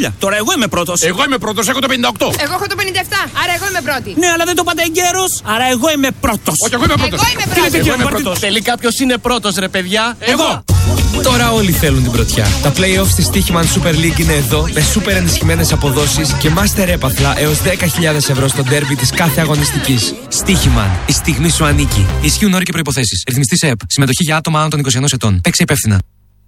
χίλια. Τώρα εγώ είμαι πρώτος. Εγώ είμαι πρώτος, έχω το 58. Εγώ έχω το 57, άρα εγώ είμαι πρώτη. Ναι, αλλά δεν το είπατε εγκαίρος, άρα εγώ είμαι πρώτος. Όχι, εγώ είμαι πρώτος. Εγώ είμαι πρώτος. Εγώ είμαι πρώτος. Τελικά ποιος είναι πρώτος, ρε παιδιά? Εγώ. Τώρα όλοι θέλουν την πρωτιά. Τα play-offs της Στοίχημαν Super League είναι εδώ, με super ενισχυμένες αποδόσεις και master έπαθλα έως 10.000 ευρώ στο ντέρμπι της κάθε αγωνιστικής. Στοίχημαν, η στιγμή σου ανήκει. Ισχύουν όροι και προϋποθέσεις. Ρυθμιστής ΕΕΠ. Συμμετοχή για άτομα άνω των 21 ετών. Παίξε υπεύθυνα.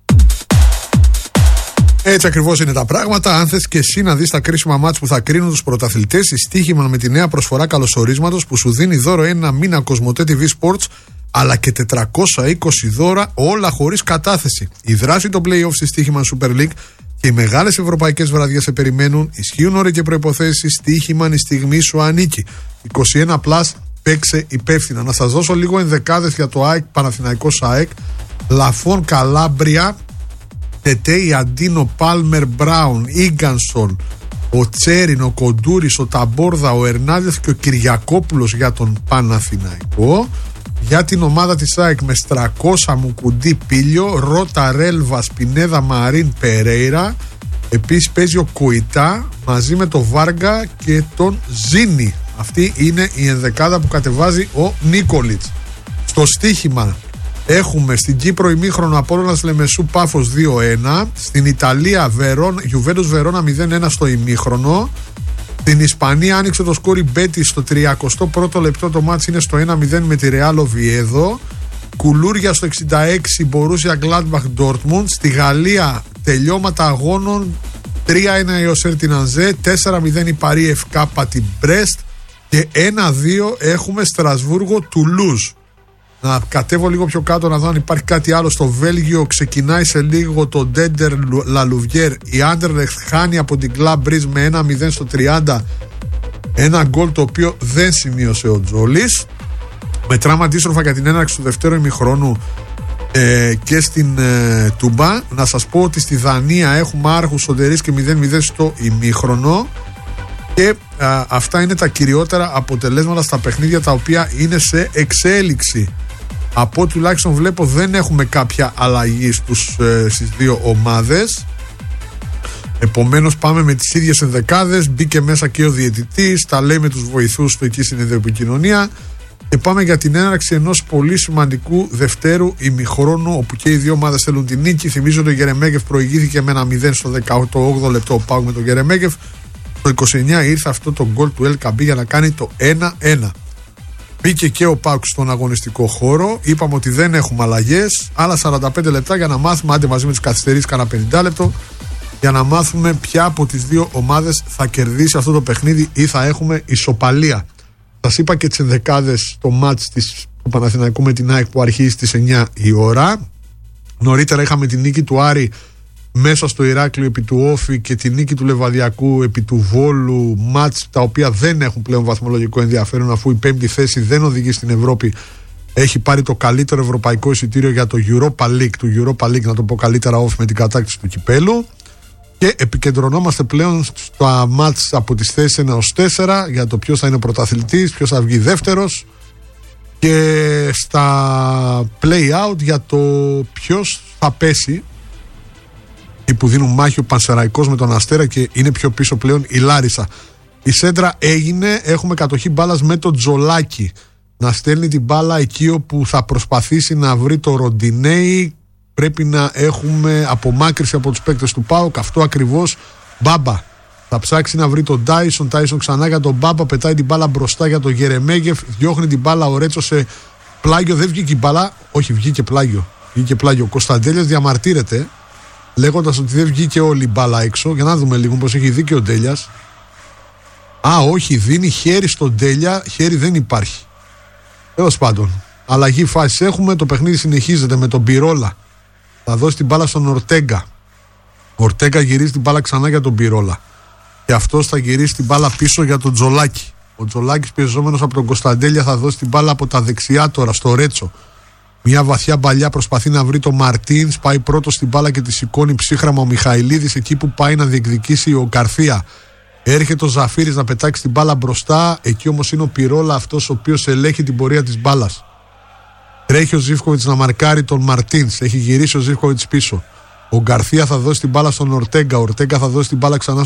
Έτσι ακριβώς είναι τα πράγματα. Αν θες και εσύ να δεις τα κρίσιμα μάτς που θα κρίνουν τους πρωταθλητές, η Στοίχημαν με τη νέα προσφορά καλωσορίσματος που σου δίνει δώρο ένα μήνα Κοσμοτέ TV Sports, αλλά και 420 δώρα, όλα χωρίς κατάθεση. Η δράση των play-offs στη Στοίχημαν Super League και οι μεγάλες ευρωπαϊκές βραδιές σε περιμένουν. Ισχύουν όροι και προϋποθέσεις. Στοίχημαν, η στιγμή σου ανήκει. 21+, παίξε υπεύθυνα. Να σας δώσω λίγο ενδεκάδες για το ΑΕΚ, Παναθηναϊκός ΑΕΚ. Λαφών, Καλάμπρια, Τετέι, Αντίνο, Πάλμερ, Μπράουν, Ίγκανσον, ο Τσέριν, ο Κοντούρης, ο Ταμπόρδα, ο Ερνάδες και ο Κυριακόπουλος για τον Παναθηναϊκό. Για την ομάδα της ΑΕΚ με Στρακόσα, Μουκουντή, Πίλιο, Ρώτα, Ρέλβα, Σπινέδα, Μαρίν, Περέιρα. Επίσης παίζει ο Κουιτά μαζί με τον Βάργα και τον Ζίνι. Αυτή είναι η ενδεκάδα που κατεβάζει ο Νίκολιτς. Στο στοίχημα έχουμε στην Κύπρο ημίχρονο Απόλλωνας Λεμεσού Πάφος 2-1. Στην Ιταλία Γιουβέντους Βερόνα 0-1 στο ημίχρονο. Στην Ισπανία άνοιξε το σκόρι Μπέτι στο 31ο λεπτό. Το μάτς είναι στο 1-0 με τη Ρεάλ Οβιέδο. Κουλούρια στο 66 Μπορούσια Γκλάντμπαχ Ντόρτμουντ. Στη Γαλλία τελειώματα αγώνων 3-1 η Οσέρ την Ανζέ, 4-0 η Παρί Ευκάπα την Μπρέστ και 1-2 έχουμε Στρασβούργο Τουλούζ. Να κατέβω λίγο πιο κάτω να δω αν υπάρχει κάτι άλλο. Στο Βέλγιο ξεκινάει σε λίγο το Ντέντερ Λαλουβιέρ. Η Άντερλεχτ χάνει από την Κλαμπ Μπριζ με 1-0 στο 30. Ένα γκολ το οποίο δεν σημείωσε ο Τζόλης. Μετράμε αντίστροφα για την έναρξη του δευτέρου ημιχρόνου και στην Τούμπα. Να σας πω ότι στη Δανία έχουμε Άρχους Σοντερής και 0-0 στο ημίχρονο. Και αυτά είναι τα κυριότερα αποτελέσματα στα παιχνίδια τα οποία είναι σε εξέλιξη. Από τουλάχιστον βλέπω δεν έχουμε κάποια αλλαγή στις δύο ομάδες. Επομένως πάμε με τις ίδιες ενδεκάδες. Μπήκε μέσα και ο διαιτητής, τα λέει με τους βοηθούς του εκεί στην επικοινωνία. Και πάμε για την έναρξη ενός πολύ σημαντικού δευτέρου ημιχρόνου, όπου και οι δύο ομάδες θέλουν την νίκη. Θυμίζω ότι ο Γερεμέγεφ προηγήθηκε με 1-0 στο 18ο λεπτό. Ο Πάουκ με τον Γερεμέγεφ. Το 29 ήρθε αυτό το γκολ του El Καμπί για να κάνει το 1-1. Μπήκε και ο Πάουκ στον αγωνιστικό χώρο. Είπαμε ότι δεν έχουμε αλλαγές. Άλλα 45 λεπτά για να μάθουμε, άντε μαζί με τις καθυστερήσεις κάνα 50 λεπτό, για να μάθουμε ποια από τις δύο ομάδες θα κερδίσει αυτό το παιχνίδι ή θα έχουμε ισοπαλία. Σας είπα και τις ενδεκάδες στο μάτς του Παναθηναϊκού με την ΑΕΚ που αρχίζει στις 9 η ώρα. Νωρίτερα είχαμε την νίκη του Άρη μέσα στο Ηράκλειο επί του Όφη και τη νίκη του Λεβαδιακού επί του Βόλου, μάτς τα οποία δεν έχουν πλέον βαθμολογικό ενδιαφέρον, αφού η πέμπτη θέση δεν οδηγεί στην Ευρώπη. Έχει πάρει το καλύτερο ευρωπαϊκό εισιτήριο για το Europa League, να το πω καλύτερα, Όφη με την κατάκτηση του κυπέλου. Και επικεντρωνόμαστε πλέον στα μάτς από τις θέσεις 1 ως 4 για το ποιος θα είναι πρωταθλητής, ποιος θα βγει δεύτερος, και στα play-out για το ποιος θα πέσει, που δίνουν μάχη ο Πανσεραϊκός με τον Αστέρα και είναι πιο πίσω πλέον η Λάρισα. Η σέντρα έγινε, έχουμε κατοχή μπάλας με τον Τζολάκη να στέλνει την μπάλα εκεί όπου θα προσπαθήσει να βρει το Ροντινέι. Πρέπει να έχουμε απομάκρυση από τους παίκτες του ΠΑΟΚ, αυτό ακριβώς. Μπάμπα θα ψάξει να βρει τον Τάισον ξανά για τον Μπάμπα, πετάει την μπάλα μπροστά για τον Γερεμέγεφ, διώχνει την μπάλα ο Ρέτσο σε πλάγιο, δεν βγήκε η μπάλα, όχι βγήκε πλάγιο, ο Κωνσταντέλιας διαμαρτύρεται λέγοντας ότι δεν βγήκε όλη η μπάλα έξω. Για να δούμε λίγο πως έχει δίκιο ο Ντέλιας. Όχι, δίνει χέρι στον Ντέλια, χέρι δεν υπάρχει. Τέλος πάντων, αλλαγή φάσης έχουμε, το παιχνίδι συνεχίζεται με τον Μπιρόλα. Θα δώσει την μπάλα στον Ορτέγκα. Ο Ορτέγκα γυρίζει την μπάλα ξανά για τον Μπιρόλα. Και αυτός θα γυρίσει την μπάλα πίσω για τον Τζολάκη. Ο Τζολάκης, πιεζόμενος από τον Κωνσταντέλια, θα δώσει την μπάλα από τα δεξιά τώρα στο Ρέτσο. Μια βαθιά μπαλιά προσπαθεί να βρει το Μαρτίνς. Πάει πρώτο στην μπάλα και τη σηκώνει ψύχραμα ο Μιχαηλίδης εκεί που πάει να διεκδικήσει ο Καρθία. Έρχεται ο Ζαφύρης να πετάξει την μπάλα μπροστά. Εκεί όμως είναι ο Πυρόλα, αυτός ο οποίος ελέγχει την πορεία της μπάλας. Τρέχει ο Ζίβκοβιτς να μαρκάρει τον Μαρτίνς. Έχει γυρίσει ο Ζίβκοβιτς πίσω. Ο Γκαρθία θα δώσει την μπάλα στον Ορτέγκα. Ο Ορτέγκα θα δώσει την μπάλα ξανά